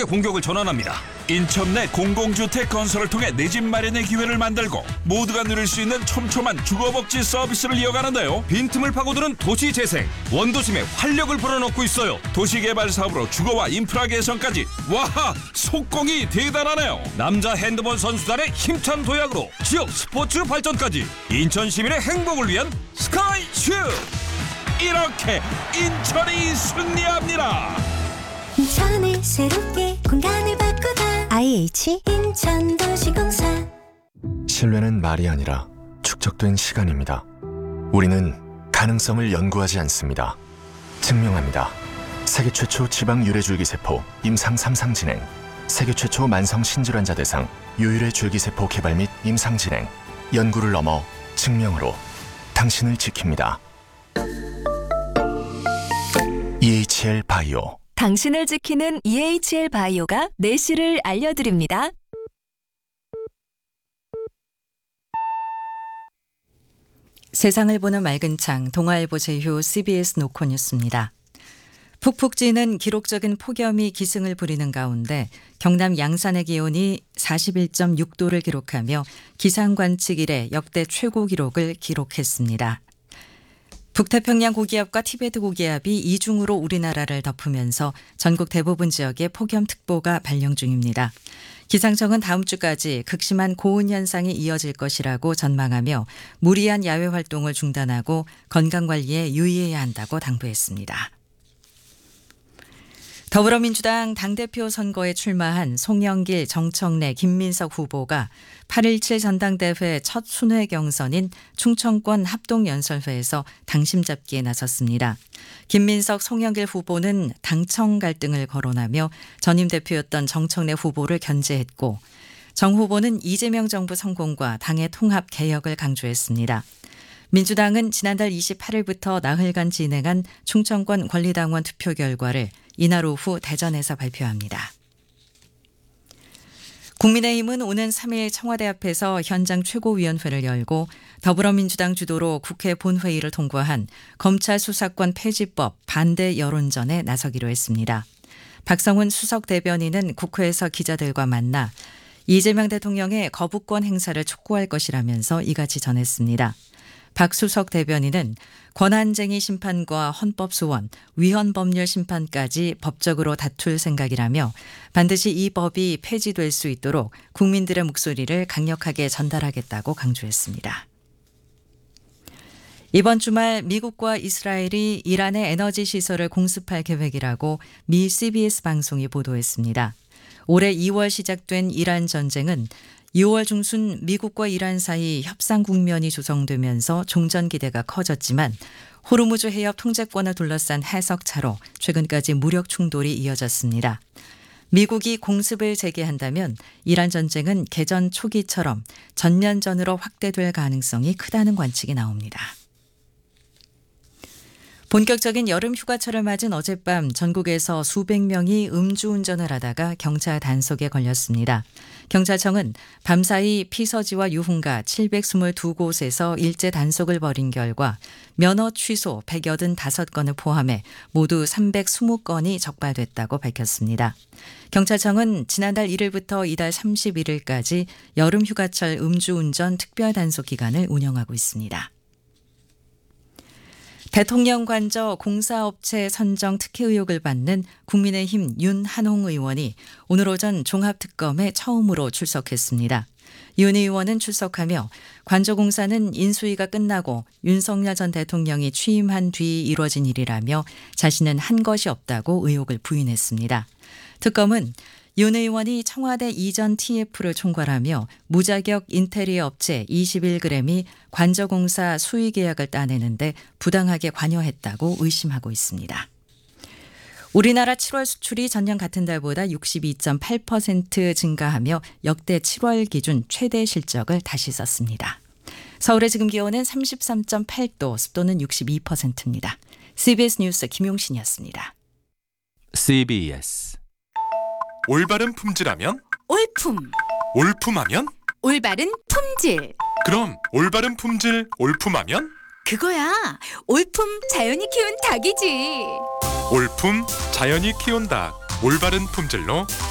세계 공격을 전환합니다. 인천 내 공공주택 건설을 통해 내 집 마련의 기회를 만들고 모두가 누릴 수 있는 촘촘한 주거복지 서비스를 이어가는데요. 빈틈을 파고드는 도시재생, 원도심에 활력을 불어넣고 있어요. 도시개발 사업으로 주거와 인프라 개선까지 와하! 속공이 대단하네요. 남자 핸드볼 선수단의 힘찬 도약으로 지역 스포츠 발전까지 인천 시민의 행복을 위한 스카이슈! 이렇게 인천이 승리합니다. 인천을 새롭게 공간을 바꾸다 IH 인천도시공사. 신뢰는 말이 아니라 축적된 시간입니다. 우리는 가능성을 연구하지 않습니다. 증명합니다. 세계 최초 지방 유래줄기세포 임상 3상 진행, 세계 최초 만성 신질환자 대상 유일의 줄기세포 개발 및 임상 진행, 연구를 넘어 증명으로 당신을 지킵니다. EHL 바이오. 당신을 지키는 EHL 바이오가 내실을 알려드립니다. 세상을 보는 맑은 창, 동아일보 제휴 CBS 노코뉴스입니다. 푹푹 찌는 기록적인 폭염이 기승을 부리는 가운데 경남 양산의 기온이 41.6도를 기록하며 기상관측 이래 역대 최고 기록을 기록했습니다. 북태평양 고기압과 티베트 고기압이 이중으로 우리나라를 덮으면서 전국 대부분 지역에 폭염특보가 발령 중입니다. 기상청은 다음 주까지 극심한 고온 현상이 이어질 것이라고 전망하며 무리한 야외 활동을 중단하고 건강관리에 유의해야 한다고 당부했습니다. 더불어민주당 당대표 선거에 출마한 송영길, 정청래, 김민석 후보가 8.17 전당대회 첫 순회 경선인 충청권 합동연설회에서 당심 잡기에 나섰습니다. 김민석, 송영길 후보는 당청 갈등을 거론하며 전임 대표였던 정청래 후보를 견제했고, 정 후보는 이재명 정부 성공과 당의 통합 개혁을 강조했습니다. 민주당은 지난달 28일부터 나흘간 진행한 충청권 권리당원 투표 결과를 이날 오후 대전에서 발표합니다. 국민의힘은 오는 3일 청와대 앞에서 현장 최고위원회를 열고 더불어민주당 주도로 국회 본회의를 통과한 검찰 수사권 폐지법 반대 여론전에 나서기로 했습니다. 박성훈 수석 대변인은 국회에서 기자들과 만나 이재명 대통령의 거부권 행사를 촉구할 것이라면서 이같이 전했습니다. 박 수석 대변인은 권한쟁의 심판과 헌법소원, 위헌법률 심판까지 법적으로 다툴 생각이라며 반드시 이 법이 폐지될 수 있도록 국민들의 목소리를 강력하게 전달하겠다고 강조했습니다. 이번 주말 미국과 이스라엘이 이란의 에너지 시설을 공습할 계획이라고 미 CBS 방송이 보도했습니다. 올해 2월 시작된 이란 전쟁은 6월 중순 미국과 이란 사이 협상 국면이 조성되면서 종전 기대가 커졌지만 호르무즈 해협 통제권을 둘러싼 해석차로 최근까지 무력 충돌이 이어졌습니다. 미국이 공습을 재개한다면 이란 전쟁은 개전 초기처럼 전면전으로 확대될 가능성이 크다는 관측이 나옵니다. 본격적인 여름 휴가철을 맞은 어젯밤 전국에서 수백 명이 음주운전을 하다가 경찰 단속에 걸렸습니다. 경찰청은 밤사이 피서지와 유흥가 722곳에서 일제 단속을 벌인 결과 면허 취소 185건을 포함해 모두 320건이 적발됐다고 밝혔습니다. 경찰청은 지난달 1일부터 이달 31일까지 여름 휴가철 음주운전 특별 단속 기간을 운영하고 있습니다. 대통령 관저 공사업체 선정 특혜 의혹을 받는 국민의힘 윤한홍 의원이 오늘 오전 종합특검에 처음으로 출석했습니다. 윤 의원은 출석하며 관저공사는 인수위가 끝나고 윤석열 전 대통령이 취임한 뒤 이루어진 일이라며 자신은 한 것이 없다고 의혹을 부인했습니다. 특검은 윤 의원이 청와대 이전 TF를 총괄하며 무자격 인테리어 업체 21g이 관저공사 수의 계약을 따내는데 부당하게 관여했다고 의심하고 있습니다. 우리나라 7월 수출이 전년 같은 달보다 62.8% 증가하며 역대 7월 기준 최대 실적을 다시 썼습니다. 서울의 지금 기온은 33.8도, 습도는 62%입니다. CBS 뉴스 김용신이었습니다. CBS 올바른 품질하면? 올품. 올품하면? 올바른 품질. 그럼 올바른 품질 올품하면? 그거야. 올품 자연이 키운 닭이지. 올품 자연이 키운 닭. 올바른 품질로